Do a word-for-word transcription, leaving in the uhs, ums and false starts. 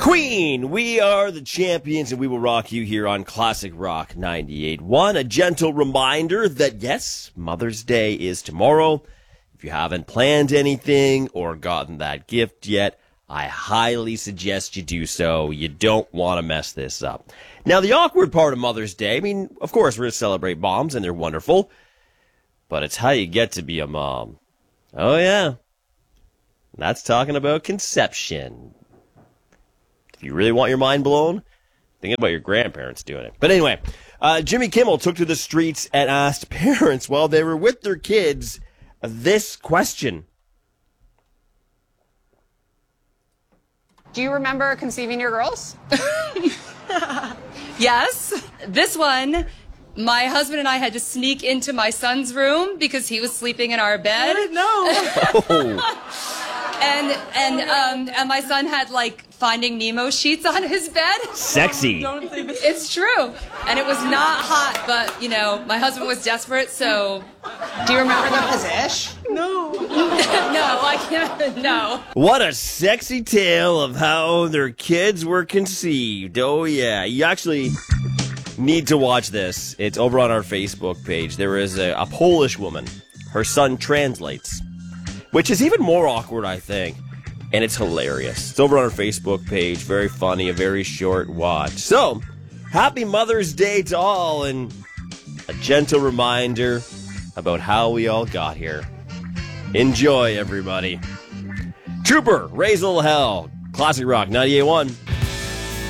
Queen, we are the champions and we will rock you here on Classic Rock ninety-eight point one. A gentle reminder that, yes, Mother's Day is tomorrow. If you haven't planned anything or gotten that gift yet, I highly suggest you do so. You don't want to mess this up. Now, the awkward part of Mother's Day, I mean, of course, we're going to celebrate moms and they're wonderful, but it's how you get to be a mom. Oh, yeah. That's talking about conception. If you really want your mind blown, think about your grandparents doing it. But anyway, uh, Jimmy Kimmel took to the streets and asked parents while they were with their kids this question. Do you remember conceiving your girls? Yes. This one, my husband and I had to sneak into my son's room because he was sleeping in our bed. No. Oh. And and um and my son had like Finding Nemo sheets on his bed. Sexy. It's true. And it was not hot, but you know, my husband was desperate, so. Do you remember the position? No. No, I can't. No. What a sexy tale of how their kids were conceived. Oh, yeah. You actually need to watch this. It's over on our Facebook page. There is a, a Polish woman. Her son translates, which is even more awkward, I think. And it's hilarious. It's over on our Facebook page. Very funny, a very short watch. So, happy Mother's Day to all, and a gentle reminder about how we all got here. Enjoy, everybody. Trooper, raise a little hell. Classic Rock ninety-eight point one.